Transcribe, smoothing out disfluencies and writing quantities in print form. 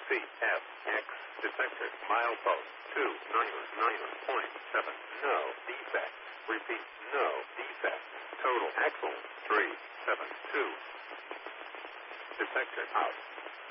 CFX detected. Milepost 299.7. No defect. Repeat, no defect. Total axle 372. Detected out.